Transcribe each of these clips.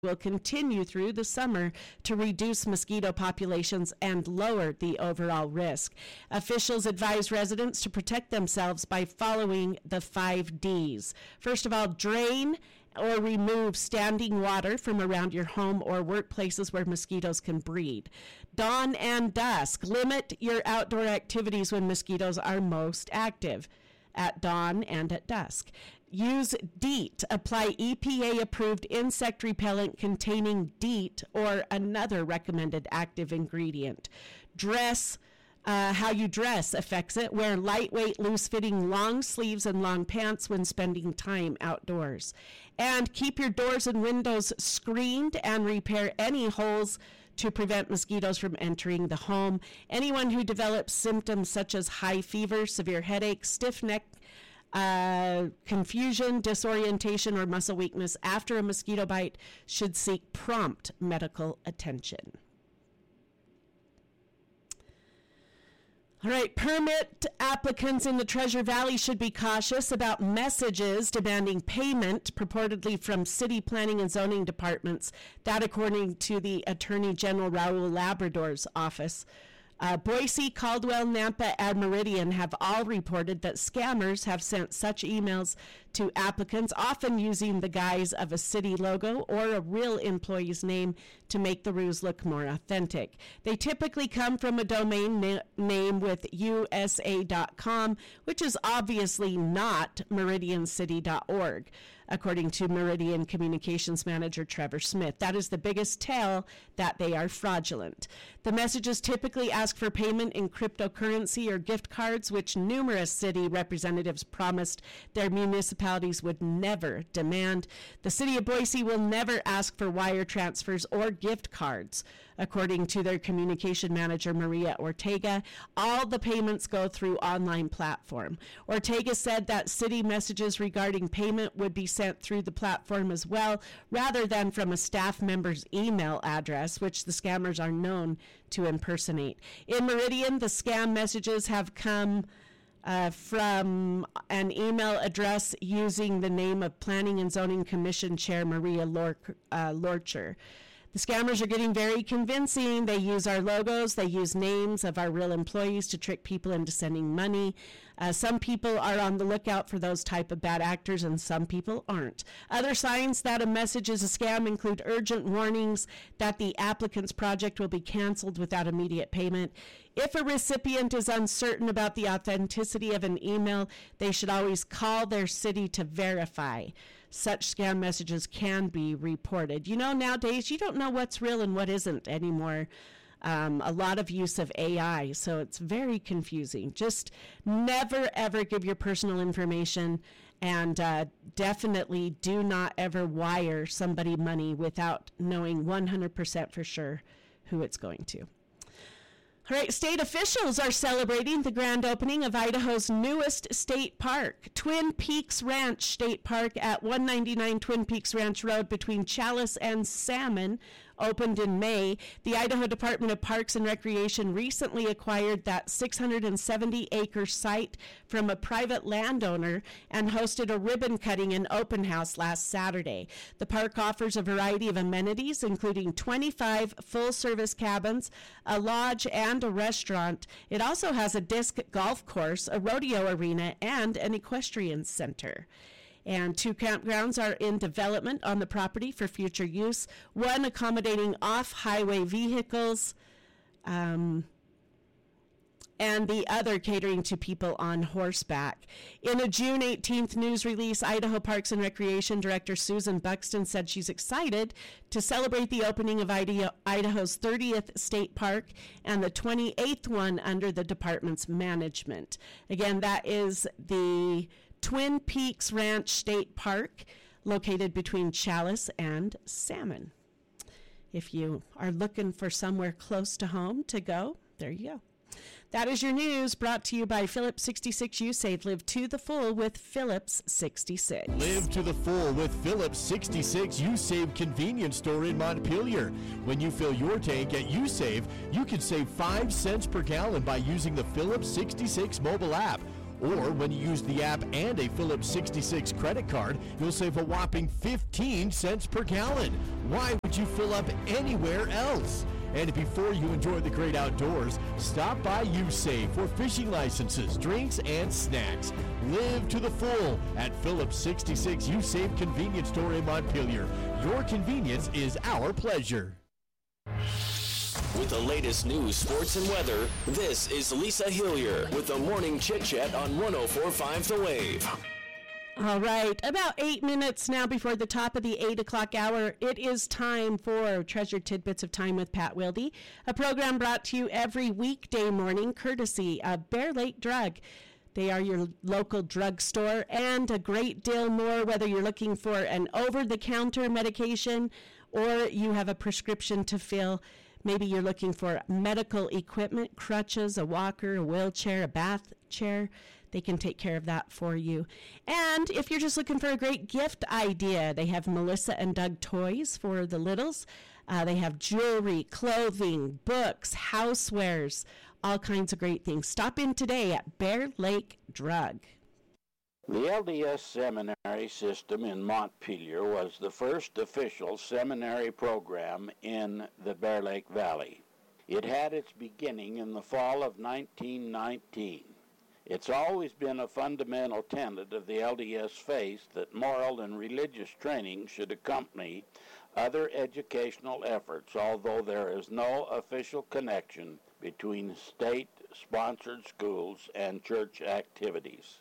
will continue through the summer to reduce mosquito populations and lower the overall risk. Officials advise residents to protect themselves by following the 5 Ds. First of all, drain or remove standing water from around your home or workplaces where mosquitoes can breed. Dawn and dusk. Limit your outdoor activities when mosquitoes are most active, at dawn and at dusk. Use DEET. Apply EPA-approved insect repellent containing DEET or another recommended active ingredient. How you dress affects it. Wear lightweight, loose-fitting long sleeves and long pants when spending time outdoors. And keep your doors and windows screened and repair any holes to prevent mosquitoes from entering the home. Anyone who develops symptoms such as high fever, severe headache, stiff neck, confusion, disorientation, or muscle weakness after a mosquito bite should seek prompt medical attention. All right, permit applicants in the Treasure Valley should be cautious about messages demanding payment purportedly from city planning and zoning departments. That according to the Attorney General Raul Labrador's office. Boise, Caldwell, Nampa, and Meridian have all reported that scammers have sent such emails to applicants, often using the guise of a city logo or a real employee's name to make the ruse look more authentic. They typically come from a domain name with USA.com, which is obviously not meridiancity.org, according to Meridian Communications Manager Trevor Smith. That is the biggest tell that they are fraudulent. The messages typically ask for payment in cryptocurrency or gift cards, which numerous city representatives promised their municipalities would never demand. The city of Boise will never ask for wire transfers or gift cards, according to their communication manager, Maria Ortega. All the payments go through online platform. Ortega said that city messages regarding payment would be sent through the platform as well, rather than from a staff member's email address, which the scammers are known to impersonate. In Meridian, the scam messages have come from an email address using the name of Planning and Zoning Commission Chair Maria Lorcher. The scammers are getting very convincing. They use our logos. They use names of our real employees to trick people into sending money. Some people are on the lookout for those type of bad actors, and some people aren't. Other signs that a message is a scam include urgent warnings that the applicant's project will be canceled without immediate payment. If a recipient is uncertain about the authenticity of an email, they should always call their city to verify. Such scam messages can be reported. You know, nowadays you don't know what's real and what isn't anymore. A lot of use of AI, so it's very confusing. Just never, ever give your personal information, and definitely do not ever wire somebody money without knowing 100% for sure who it's going to. All right, state officials are celebrating the grand opening of Idaho's newest state park, Twin Peaks Ranch State Park at 199 Twin Peaks Ranch Road between Chalice and Salmon, opened in May. The Idaho Department of Parks and Recreation recently acquired that 670-acre site from a private landowner and hosted a ribbon cutting and open house last Saturday. The park offers a variety of amenities, including 25 full-service cabins, a lodge, and a restaurant. It also has a disc golf course, a rodeo arena, and an equestrian center. And 2 campgrounds are in development on the property for future use, one accommodating off-highway vehicles, and the other catering to people on horseback. In a June 18th news release, Idaho Parks and Recreation Director Susan Buxton said she's excited to celebrate the opening of Idaho's 30th state park and the 28th one under the department's management. Again, that is the Twin Peaks Ranch State Park, located between Chalice and Salmon. If you are looking for somewhere close to home to go, there you go. That is your news, brought to you by Phillips 66 USAVE. Live to the full with Phillips 66. Live to the full with Phillips 66 USAVE convenience store in Montpelier. When you fill your tank at USAVE, you can save 5 cents per gallon by using the Phillips 66 mobile app. Or when you use the app and a Phillips 66 credit card, you'll save a whopping 15 cents per gallon. Why would you fill up anywhere else? And before you enjoy the great outdoors, stop by USAVE for fishing licenses, drinks, and snacks. Live to the full at Phillips 66 USAVE Convenience Store in Montpelier. Your convenience is our pleasure. With the latest news, sports, and weather, this is Lisa Hillier with the Morning Chit Chat on 104.5 The Wave. All right, about 8 minutes now before the top of the 8 o'clock hour, it is time for Treasured Tidbits of Time with Pat Wilde, a program brought to you every weekday morning courtesy of Bear Lake Drug. They are your local drugstore and a great deal more, whether you're looking for an over-the-counter medication or you have a prescription to fill. Maybe you're looking for medical equipment, crutches, a walker, a wheelchair, a bath chair. They can take care of that for you. And if you're just looking for a great gift idea, they have Melissa and Doug toys for the littles. They have jewelry, clothing, books, housewares, all kinds of great things. Stop in today at Bear Lake Drug. The LDS seminary system in Montpelier was the first official seminary program in the Bear Lake Valley. It had its beginning in the fall of 1919. It's always been a fundamental tenet of the LDS faith that moral and religious training should accompany other educational efforts, although there is no official connection between state-sponsored schools and church activities.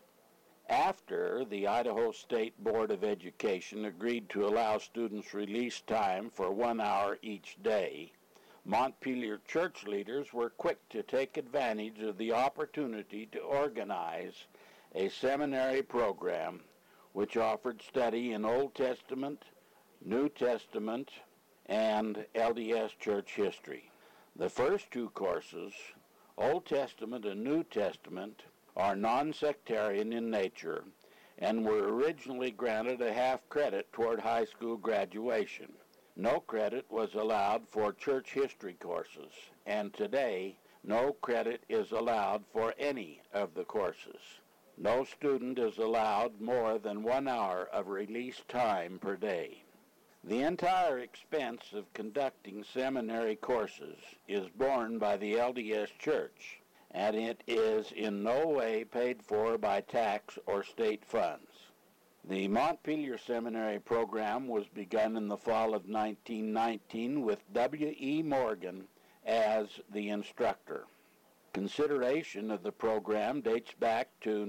After the Idaho State Board of Education agreed to allow students release time for 1 hour each day, Montpelier church leaders were quick to take advantage of the opportunity to organize a seminary program which offered study in Old Testament, New Testament, and LDS church history. The first two courses, Old Testament and New Testament, are non-sectarian in nature and were originally granted a half credit toward high school graduation. No credit was allowed for church history courses, and today no credit is allowed for any of the courses. No student is allowed more than 1 hour of release time per day. The entire expense of conducting seminary courses is borne by the LDS Church, and it is in no way paid for by tax or state funds. The Montpelier Seminary program was begun in the fall of 1919 with W.E. Morgan as the instructor. Consideration of the program dates back to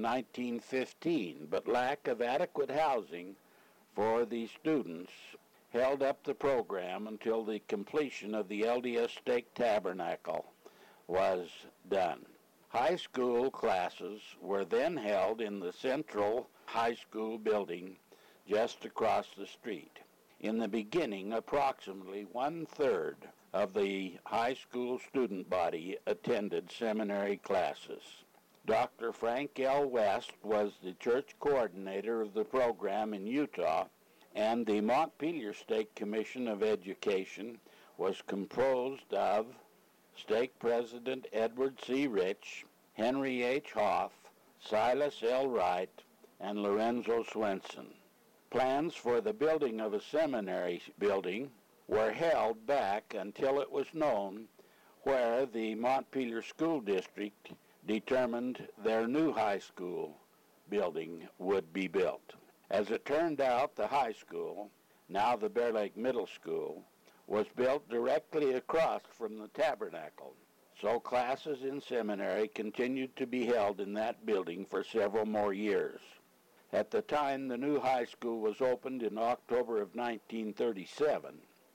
1915, but lack of adequate housing for the students held up the program until the completion of the LDS Stake Tabernacle was done. High school classes were then held in the central high school building just across the street. In the beginning, approximately 1/3 of the high school student body attended seminary classes. Dr. Frank L. West was the church coordinator of the program in Utah, and the Montpelier Stake Commission of Education was composed of Stake President Edward C. Rich, Henry H. Hoff, Silas L. Wright, and Lorenzo Swenson. Plans for the building of a seminary building were held back until it was known where the Montpelier School District determined their new high school building would be built. As it turned out, the high school, now the Bear Lake Middle School, was built directly across from the tabernacle. So classes in seminary continued to be held in that building for several more years. At the time the new high school was opened in October of 1937,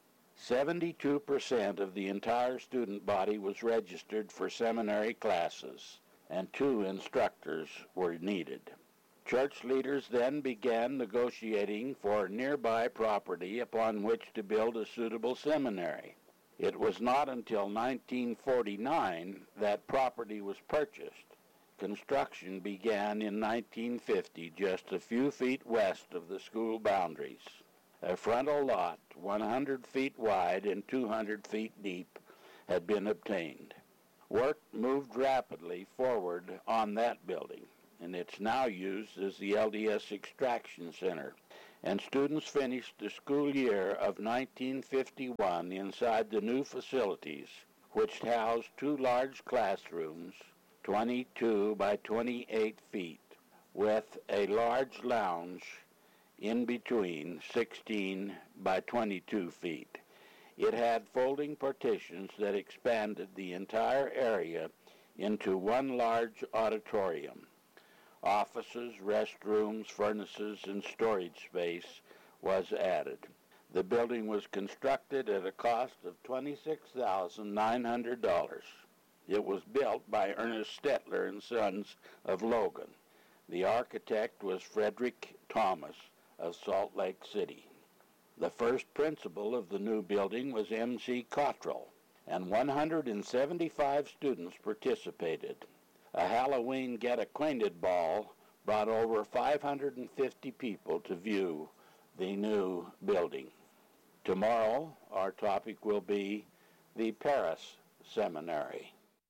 72% of the entire student body was registered for seminary classes, and 2 instructors were needed. Church leaders then began negotiating for nearby property upon which to build a suitable seminary. It was not until 1949 that property was purchased. Construction began in 1950, just a few feet west of the school boundaries. A frontal lot, 100 feet wide and 200 feet deep, had been obtained. Work moved rapidly forward on that building. and it's now used as the LDS Extraction Center. And students finished the school year of 1951 inside the new facilities, which housed 2 large classrooms, 22 by 28 feet, with a large lounge in between, 16 by 22 feet. It had folding partitions that expanded the entire area into one large auditorium. Offices, restrooms, furnaces, and storage space was added. The building was constructed at a cost of $26,900. It was built by Ernest Stettler and Sons of Logan. The architect was Frederick Thomas of Salt Lake City. The first principal of the new building was M.C. Cottrell, and 175 students participated. A Halloween Get Acquainted ball brought over 550 people to view the new building. Tomorrow, our topic will be the Paris Seminary.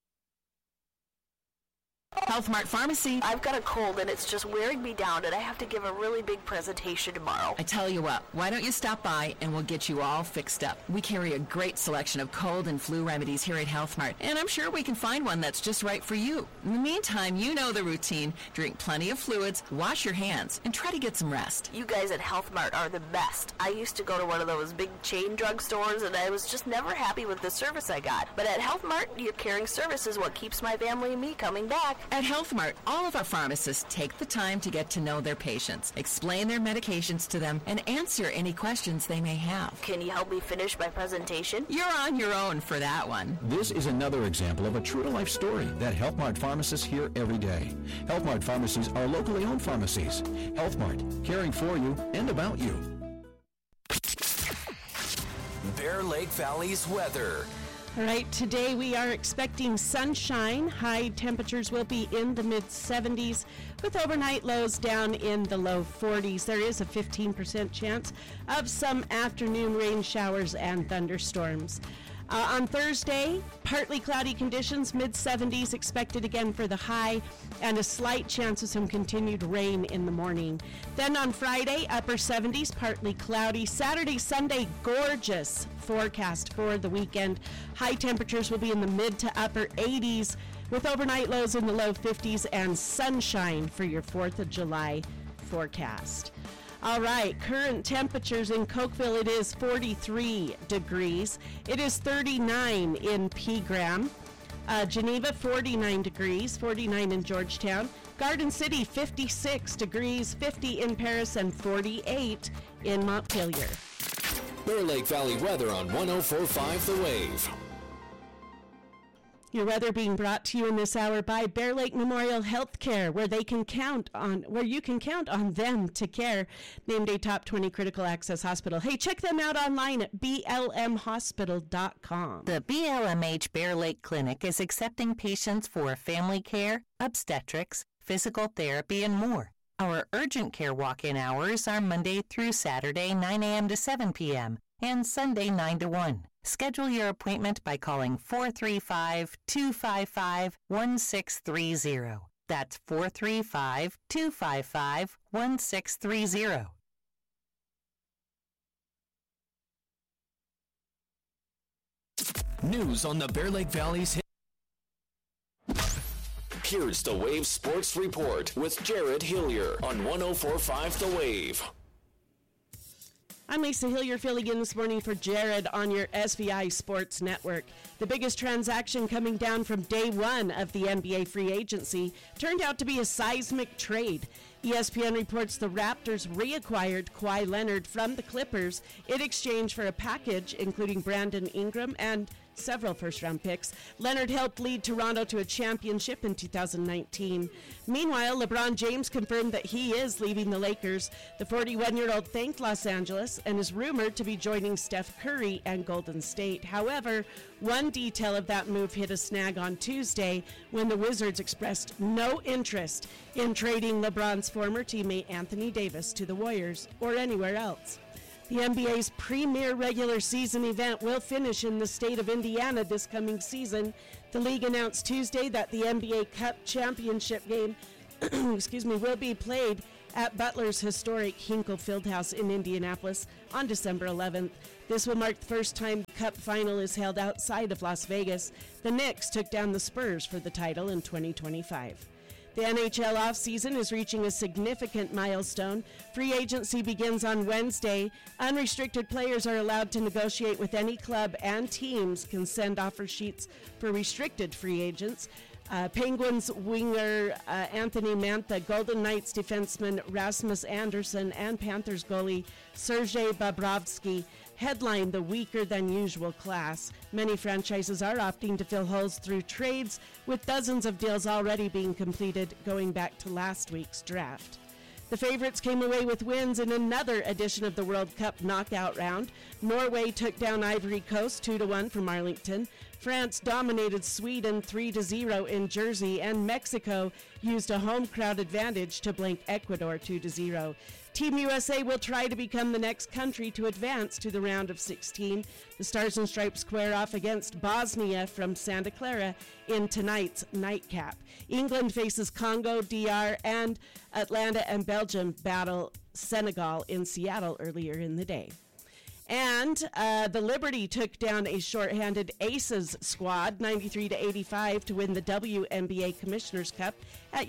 Health Mart Pharmacy. I've got a cold and it's just wearing me down, and I have to give a really big presentation tomorrow. I tell you what, why don't you stop by and we'll get you all fixed up. We carry a great selection of cold and flu remedies here at Health Mart, and I'm sure we can find one that's just right for you. In the meantime, you know the routine. Drink plenty of fluids, wash your hands, and try to get some rest. You guys at Health Mart are the best. I used to go to one of those big chain drugstores, and I was just never happy with the service I got. But at Health Mart, your caring service is what keeps my family and me coming back. At Health Mart, all of our pharmacists take the time to get to know their patients, explain their medications to them, and answer any questions they may have. Can you help me finish my presentation? You're on your own for that one. This is another example of a true-to-life story that Health Mart pharmacists hear every day. Health Mart pharmacies are locally owned pharmacies. Health Mart, caring for you and about you. Bear Lake Valley's weather. All right, today we are expecting sunshine. High temperatures will be in the mid-70s with overnight lows down in the low 40s. There is a 15% chance of some afternoon rain showers and thunderstorms. On Thursday, partly cloudy conditions, mid-70s expected again for the high, and a slight chance of some continued rain in the morning. Then on Friday, upper 70s, partly cloudy. Saturday, Sunday, gorgeous forecast for the weekend. High temperatures will be in the mid to upper 80s with overnight lows in the low 50s and sunshine for your 4th of July forecast. All right, current temperatures in Cokeville, it is 43 degrees. It is 39 in Pegram. Geneva, 49 degrees, 49 in Georgetown. Garden City, 56 degrees, 50 in Paris, and 48 in Montpelier. Bear Lake Valley weather on 104.5 The Wave. Your weather being brought to you in this hour by Bear Lake Memorial Healthcare, where you can count on them to care. Named a top 20 critical access hospital. Hey, check them out online at blmhospital.com. The BLMH Bear Lake Clinic is accepting patients for family care, obstetrics, physical therapy, and more. Our urgent care walk-in hours are Monday through Saturday, 9 a.m. to 7 p.m., and Sunday, 9 to 1. Schedule your appointment by calling 435-255-1630. That's 435-255-1630. News on the Bear Lake Valley's. Here's the Wave Sports Report with Jared Hillier on 104.5 The Wave. I'm Lisa Hillier filling in this morning for Jared on your SVI Sports Network. The biggest transaction coming down from day one of the NBA free agency turned out to be a seismic trade. ESPN reports the Raptors reacquired Kawhi Leonard from the Clippers in exchange for a package including Brandon Ingram and several first-round picks. Leonard helped lead Toronto to a championship in 2019. Meanwhile, LeBron James confirmed that he is leaving the Lakers. The 41-year-old thanked Los Angeles and is rumored to be joining Steph Curry and Golden State. However, one detail of that move hit a snag on Tuesday when the Wizards expressed no interest in trading LeBron's former teammate Anthony Davis to the Warriors or anywhere else. The NBA's premier regular season event will finish in the state of Indiana this coming season. The league announced Tuesday that the NBA Cup championship game will be played at Butler's historic Hinkle Fieldhouse in Indianapolis on December 11th. This will mark the first time the Cup final is held outside of Las Vegas. The Knicks took down the Spurs for the title in 2025. The NHL offseason is reaching a significant milestone. Free agency begins on Wednesday. Unrestricted players are allowed to negotiate with any club, and teams can send offer sheets for restricted free agents. Penguins winger Anthony Mantha, Golden Knights defenseman Rasmus Andersson, and Panthers goalie Sergei Bobrovsky headline the weaker-than-usual class. Many franchises are opting to fill holes through trades, with dozens of deals already being completed going back to last week's draft. The favorites came away with wins in another edition of the World Cup knockout round. Norway took down Ivory Coast 2-1 from Arlington. France dominated Sweden 3-0 in Jersey, and Mexico used a home crowd advantage to blank Ecuador 2-0. Team USA will try to become the next country to advance to the round of 16. The Stars and Stripes square off against Bosnia from Santa Clara in tonight's nightcap. England faces Congo, DR, and Atlanta and Belgium battle Senegal in Seattle earlier in the day. And the Liberty took down a shorthanded Aces squad, 93-85, to win the WNBA Commissioner's Cup at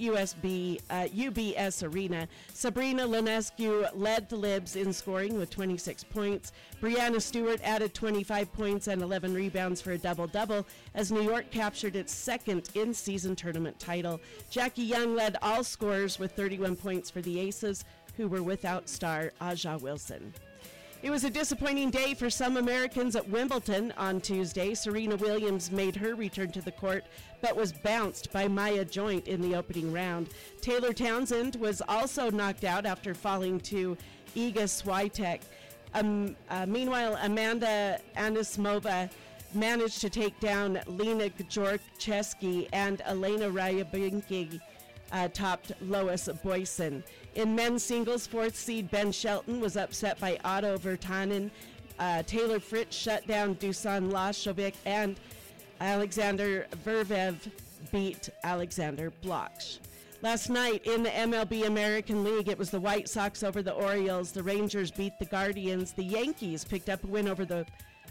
UBS Arena. Sabrina Ionescu led the Libs in scoring with 26 points. Brianna Stewart added 25 points and 11 rebounds for a double-double as New York captured its second in-season tournament title. Jackie Young led all scorers with 31 points for the Aces, who were without star Aja Wilson. It was a disappointing day for some Americans at Wimbledon on Tuesday. Serena Williams made her return to the court, but was bounced by Maya Joint in the opening round. Taylor Townsend was also knocked out after falling to Iga Swiatek. Meanwhile, Amanda Anisimova managed to take down Lena Georgieski, and Elena Rybakina topped Lois Boysen. In men's singles, fourth seed Ben Shelton was upset by Otto Virtanen. Taylor Fritz shut down Dusan Lajovic, and Alexander Zverev beat Alexander Blok. Last night in the MLB American League, it was the White Sox over the Orioles. The Rangers beat the Guardians. The Yankees picked up a win over the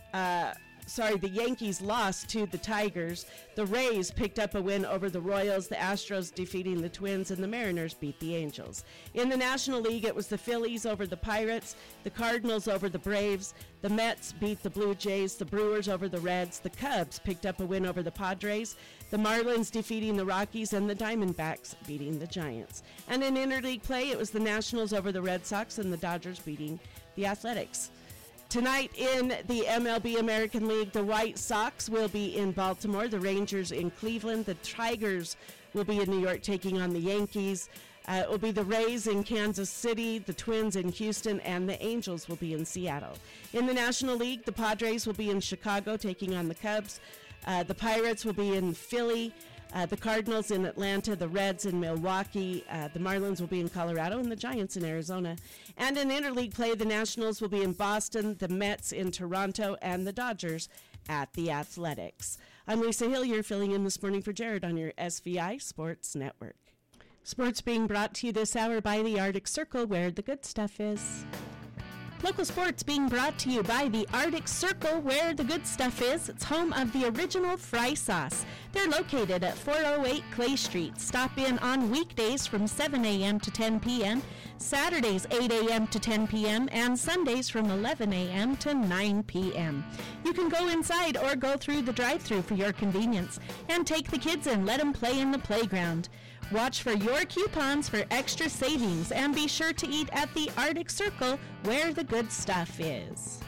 Yankees lost to the Tigers. The Rays picked up a win over the Royals, the Astros defeating the Twins, and the Mariners beat the Angels. In the National League, it was the Phillies over the Pirates, the Cardinals over the Braves, the Mets beat the Blue Jays, the Brewers over the Reds, the Cubs picked up a win over the Padres, the Marlins defeating the Rockies, and the Diamondbacks beating the Giants. And in interleague play, it was the Nationals over the Red Sox and the Dodgers beating the Athletics. Tonight in the MLB American League, the White Sox will be in Baltimore, the Rangers in Cleveland, the Tigers will be in New York taking on the Yankees. It will be the Rays in Kansas City, the Twins in Houston, and the Angels will be in Seattle. In the National League, the Padres will be in Chicago taking on the Cubs. The Pirates will be in Philly. The Cardinals in Atlanta, the Reds in Milwaukee, the Marlins will be in Colorado, and the Giants in Arizona. And in interleague play, the Nationals will be in Boston, the Mets in Toronto, and the Dodgers at the Athletics. I'm Lisa Hillier, filling in this morning for Jared on your SVI Sports Network. Sports being brought to you this hour by the Arctic Circle, where the good stuff is. Local sports being brought to you by the Arctic Circle, where the good stuff is. It's home of the original fry sauce. They're located at 408 Clay Street. Stop in on weekdays from 7 a.m. to 10 p.m., Saturdays 8 a.m. to 10 p.m., and Sundays from 11 a.m. to 9 p.m. You can go inside or go through the drive-thru for your convenience, and take the kids in, let them play in the playground. Watch for your coupons for extra savings, and be sure to eat at the Arctic Circle, where the good stuff is.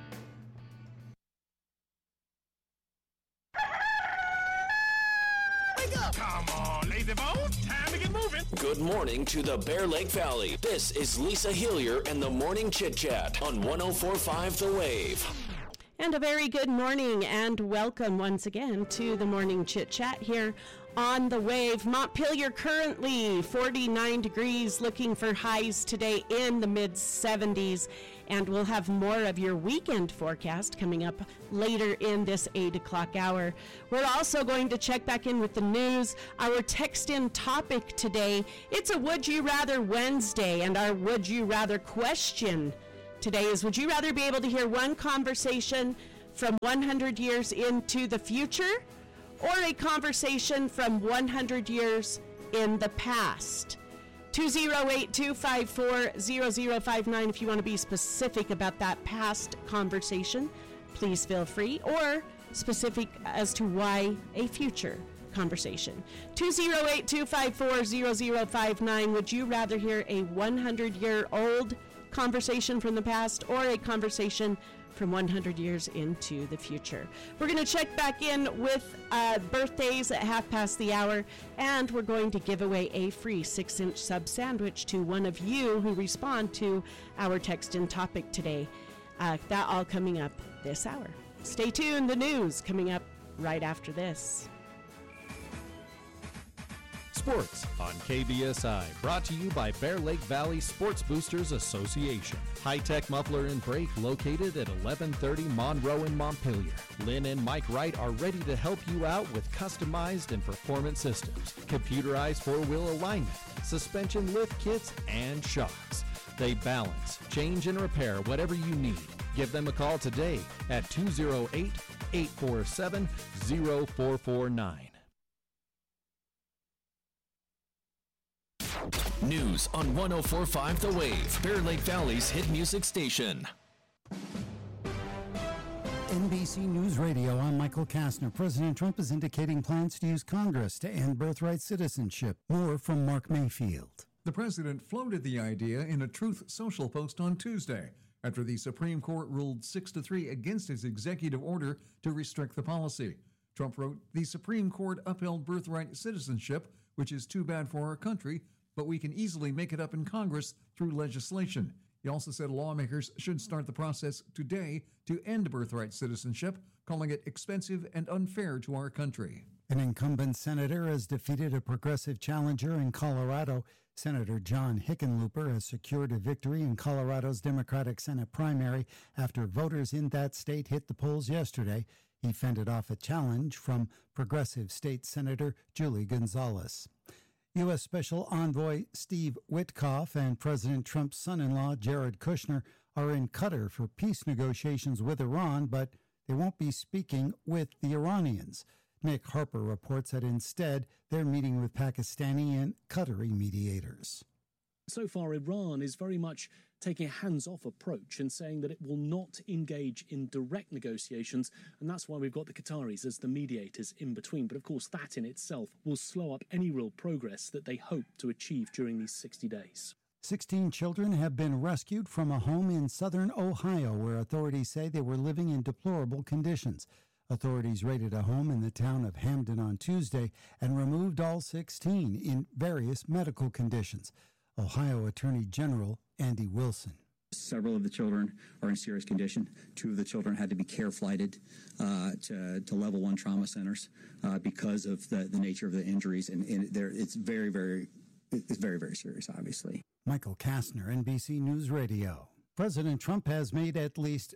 Wake up! Come on, lazy bones. Time to get moving. Good morning to the Bear Lake Valley. This is Lisa Hillier and the Morning Chit Chat on 104.5 The Wave. And a very good morning and welcome once again to the Morning Chit Chat here on The Wave. Montpelier currently 49 degrees, looking for highs today in the mid-70s. And we'll have more of your weekend forecast coming up later in this 8 o'clock hour. We're also going to check back in with the news. Our text-in topic today, it's a Would You Rather Wednesday, and our Would You Rather question today is, would you rather be able to hear one conversation from 100 years into the future or a conversation from 100 years in the past? 208-254-0059 if you want to be specific about that past conversation. Please feel free, or specific as to why a future conversation. 208-254-0059. Would you rather hear a 100-year-old conversation from the past or a conversation from 100 years into the future? We're going to check back in with birthdays at half past the hour, and we're going to give away a free 6-inch sub sandwich to one of you who respond to our text-in topic today. That all coming up this hour. Stay tuned. The news coming up right after this. Sports on KBSI, brought to you by Bear Lake Valley Sports Boosters Association. High-tech muffler and brake located at 1130 Monroe in Montpelier. Lynn and Mike Wright are ready to help you out with customized and performance systems, computerized four-wheel alignment, suspension lift kits, and shocks. They balance, change, and repair whatever you need. Give them a call today at 208-847-0449. News on 104.5 The Wave, Bear Lake Valley's hit music station. NBC News Radio, I'm Michael Kastner. President Trump is indicating plans to use Congress to end birthright citizenship. More from Mark Mayfield. The president floated the idea in a Truth Social post on Tuesday after the Supreme Court ruled 6-3 against his executive order to restrict the policy. Trump wrote, "The Supreme Court upheld birthright citizenship, which is too bad for our country, but we can easily make it up in Congress through legislation." He also said lawmakers should start the process today to end birthright citizenship, calling it expensive and unfair to our country. An incumbent senator has defeated a progressive challenger in Colorado. Senator John Hickenlooper has secured a victory in Colorado's Democratic Senate primary after voters in that state hit the polls yesterday. He fended off a challenge from progressive state Senator Julie Gonzalez. U.S. Special Envoy Steve Witkoff and President Trump's son-in-law Jared Kushner are in Qatar for peace negotiations with Iran, but they won't be speaking with the Iranians. Nick Harper reports that instead they're meeting with Pakistani and Qatari mediators. So far, Iran is very much taking a hands-off approach and saying that it will not engage in direct negotiations, and that's why we've got the Qataris as the mediators in between. But of course, that in itself will slow up any real progress that they hope to achieve during these 60 days. 16 children have been rescued from a home in southern Ohio where authorities say they were living in deplorable conditions. Authorities raided a home in the town of Hamden on Tuesday and removed all 16 in various medical conditions. Ohio Attorney General Andy Wilson. Several of the children are in serious condition. 2 of the children had to be care flighted to level 1 trauma centers because of the nature of the injuries. And it's very, very serious, obviously. Michael Kastner, NBC News Radio. President Trump has made at least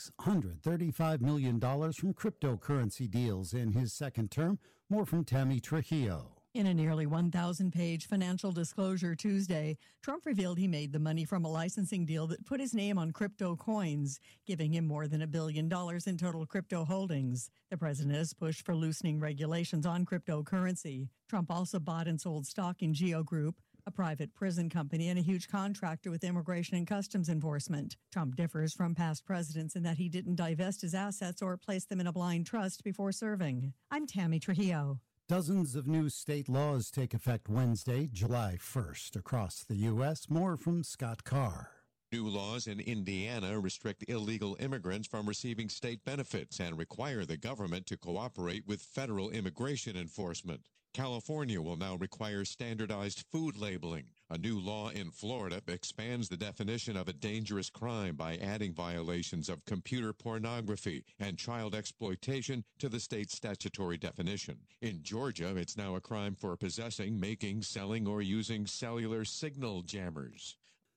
$635 million from cryptocurrency deals in his second term. More from Tammy Trujillo. In a nearly 1,000-page financial disclosure Tuesday, Trump revealed he made the money from a licensing deal that put his name on crypto coins, giving him more than $1 billion in total crypto holdings. The president has pushed for loosening regulations on cryptocurrency. Trump also bought and sold stock in Geo Group, a private prison company and a huge contractor with Immigration and Customs Enforcement. Trump differs from past presidents in that he didn't divest his assets or place them in a blind trust before serving. I'm Tammy Trujillo. Dozens of new state laws take effect Wednesday, July 1st, across the U.S. More from Scott Carr. New laws in Indiana restrict illegal immigrants from receiving state benefits and require the government to cooperate with federal immigration enforcement. California will now require standardized food labeling. A new law in Florida expands the definition of a dangerous crime by adding violations of computer pornography and child exploitation to the state's statutory definition. In Georgia, it's now a crime for possessing, making, selling, or using cellular signal jammers.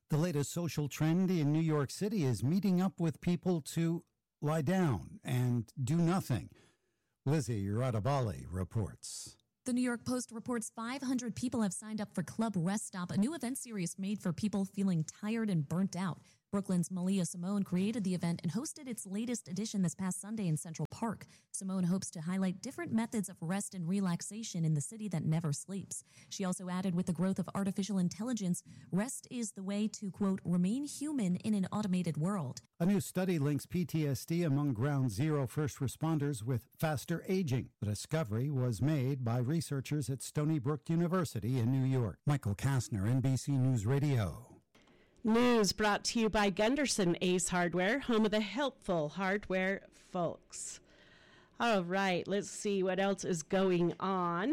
The latest social trend in New York City is meeting up with people to lie down and do nothing. Lizzie Radabali reports. The New York Post reports 500 people have signed up for Club Rest Stop, a new event series made for people feeling tired and burnt out. Brooklyn's Malia Simone created the event and hosted its latest edition this past Sunday in Central Park. Simone hopes to highlight different methods of rest and relaxation in the city that never sleeps. She also added, with the growth of artificial intelligence, rest is the way to, quote, remain human in an automated world. A new study links PTSD among Ground Zero first responders with faster aging. The discovery was made by researchers at Stony Brook University in New York. Michael Kastner, NBC News Radio. News brought to you by Gunderson Ace Hardware, home of the helpful hardware folks. All right, let's see what else is going on.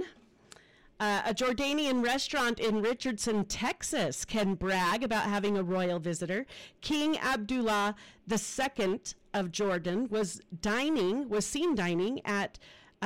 A Jordanian restaurant in Richardson, Texas can brag about having a royal visitor. King Abdullah II of Jordan was seen dining at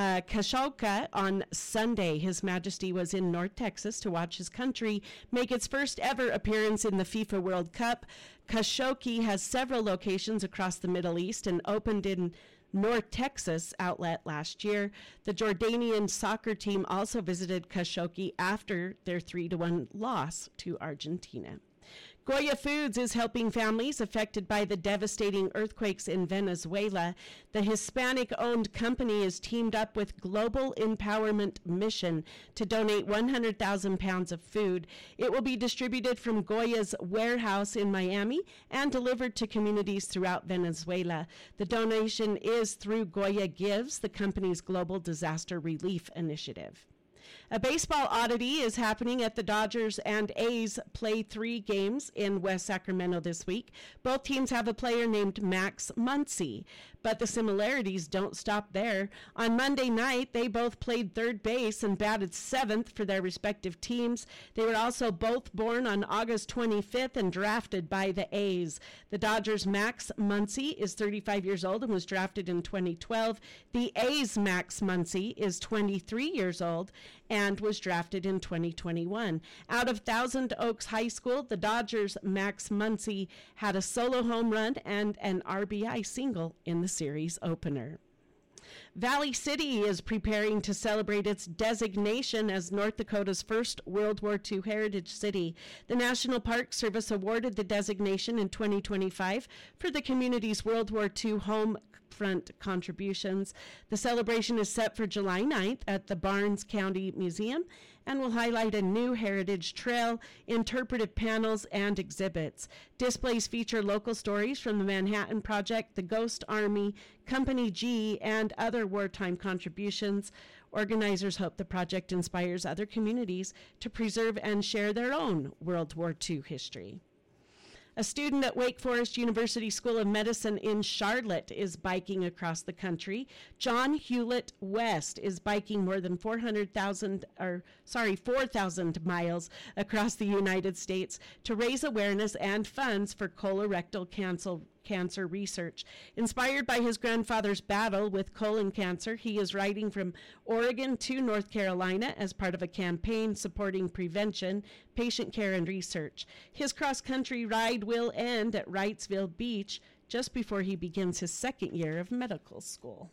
Khashoggi on Sunday. His Majesty was in North Texas to watch his country make its first ever appearance in the FIFA World Cup. Khashoggi has several locations across the Middle East and opened in North Texas outlet last year. The Jordanian soccer team also visited Khashoggi after their 3-1 loss to Argentina. Goya Foods is helping families affected by the devastating earthquakes in Venezuela. The Hispanic-owned company is teamed up with Global Empowerment Mission to donate 100,000 pounds of food. It will be distributed from Goya's warehouse in Miami and delivered to communities throughout Venezuela. The donation is through Goya Gives, the company's global disaster relief initiative. A baseball oddity is happening at the Dodgers and A's Play 3 games in West Sacramento this week. Both teams have a player named Max Muncy, but the similarities don't stop there. On Monday night, they both played third base and batted seventh for their respective teams. They were also both born on August 25th and drafted by the A's. The Dodgers' Max Muncy is 35 years old and was drafted in 2012. The A's' Max Muncy is 23 years old and was drafted in 2021. Out of Thousand Oaks High School, the Dodgers' Max Muncy had a solo home run and an RBI single in the series opener. Valley City is preparing to celebrate its designation as North Dakota's first World War II heritage city. The National Park Service awarded the designation in 2025 for the community's World War II home front contributions. The celebration is set for July 9th at the Barnes County Museum and will highlight a new heritage trail, interpretive panels, and exhibits. Displays feature local stories from the Manhattan Project, the Ghost Army, Company G, and other wartime contributions. Organizers hope the project inspires other communities to preserve and share their own World War II history. A student at Wake Forest University School of Medicine in Charlotte is biking across the country. John Hewlett West is biking more than 4,000 miles across the United States to raise awareness and funds for colorectal cancer research. Inspired by his grandfather's battle with colon cancer, he is riding from Oregon to North Carolina as part of a campaign supporting prevention, patient care, and research. His cross-country ride will end at Wrightsville Beach just before he begins his second year of medical school.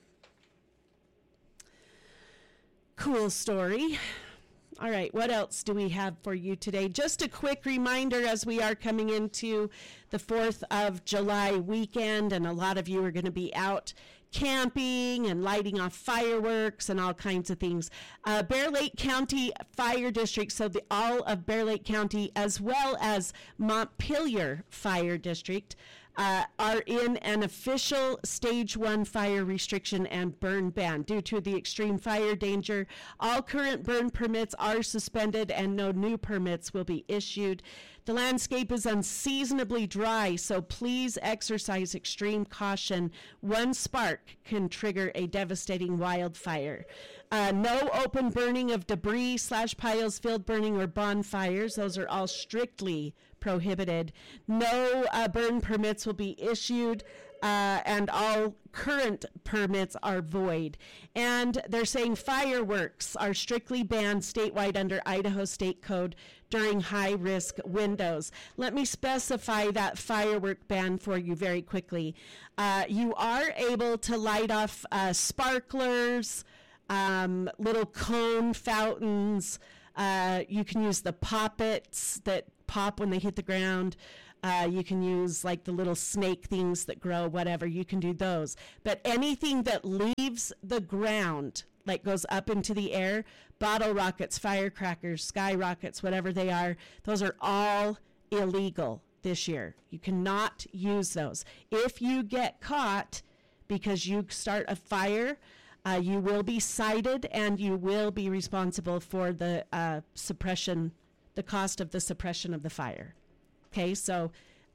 Cool story. All right, what else do we have for you today? Just a quick reminder as we are coming into the 4th of July weekend, and a lot of you are going to be out camping and lighting off fireworks and all kinds of things. Bear Lake County Fire District, so all of Bear Lake County as well as Montpelier Fire District, are in an official Stage 1 fire restriction and burn ban. Due to the extreme fire danger, all current burn permits are suspended and no new permits will be issued. The landscape is unseasonably dry, so please exercise extreme caution. One spark can trigger a devastating wildfire. No open burning of debris, slash piles, field burning, or bonfires. Those are all strictly prohibited. No burn permits will be issued, and all current permits are void. And they're saying fireworks are strictly banned statewide under Idaho State Code during high-risk windows. Let me specify that firework ban for you very quickly. You are able to light off sparklers, little cone fountains. You can use the poppets that pop when they hit the ground. You can use like the little snake things that grow, whatever. You can do those. But anything that leaves the ground, like goes up into the air, bottle rockets, firecrackers, sky rockets, whatever they are, those are all illegal this year. You cannot use those. If you get caught because you start a fire, you will be cited and you will be responsible for the suppression, the cost of the suppression of the fire. Okay, so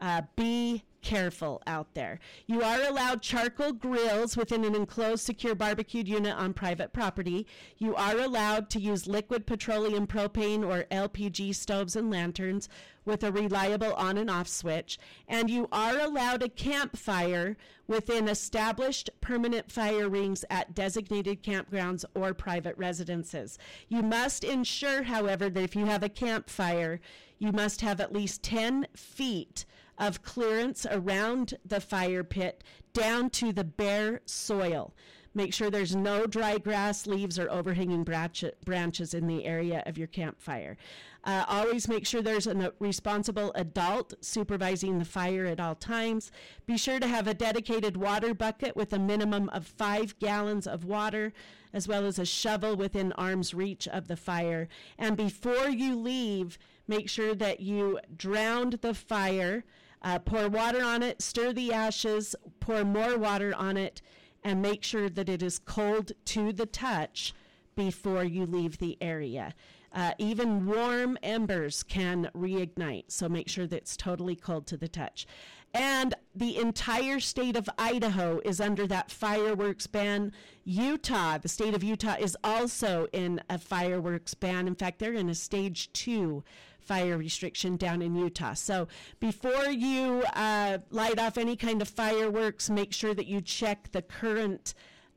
be careful out there. You are allowed charcoal grills within an enclosed secure barbecued unit on private property. You are allowed to use liquid petroleum propane or LPG stoves and lanterns with a reliable on and off switch. And you are allowed a campfire within established permanent fire rings at designated campgrounds or private residences. You must ensure, however, that if you have a campfire, you must have at least 10 feet of clearance around the fire pit down to the bare soil. Make sure there's no dry grass, leaves, or overhanging branches in the area of your campfire. Always make sure there's a responsible adult supervising the fire at all times. Be sure to have a dedicated water bucket with a minimum of 5 gallons of water, as well as a shovel within arm's reach of the fire. And before you leave, make sure that you drowned the fire. Pour water on it, stir the ashes, pour more water on it, and make sure that it is cold to the touch before you leave the area. Even warm embers can reignite, so make sure that it's totally cold to the touch. And the entire state of Idaho is under that fireworks ban. Utah, the state of Utah, is also in a fireworks ban. In fact, they're in a stage 2 fire restriction down in Utah. So before you light off any kind of fireworks, make sure that you check the current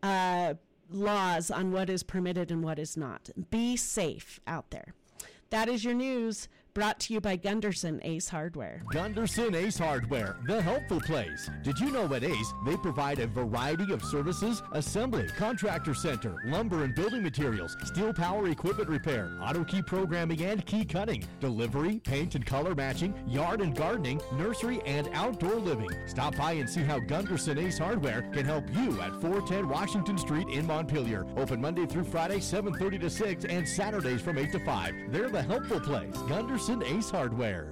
laws on what is permitted and what is not. Be safe out there. That is your news, brought to you by Gunderson Ace Hardware. Gunderson Ace Hardware, the helpful place. Did you know at Ace, they provide a variety of services? Assembly, contractor center, lumber and building materials, steel power equipment repair, auto key programming and key cutting, delivery, paint and color matching, yard and gardening, nursery and outdoor living. Stop by and see how Gunderson Ace Hardware can help you at 410 Washington Street in Montpelier. Open Monday through Friday, 7:30 to 6, and Saturdays from 8 to 5. They're the helpful place. Gunderson Ace Hardware.